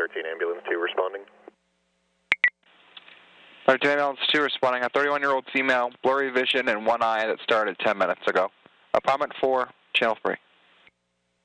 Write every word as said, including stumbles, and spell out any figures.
thirteen Ambulance two responding. thirteen Ambulance two responding. A thirty-one-year-old female, blurry vision and one eye that started ten minutes ago. Apartment four, channel three.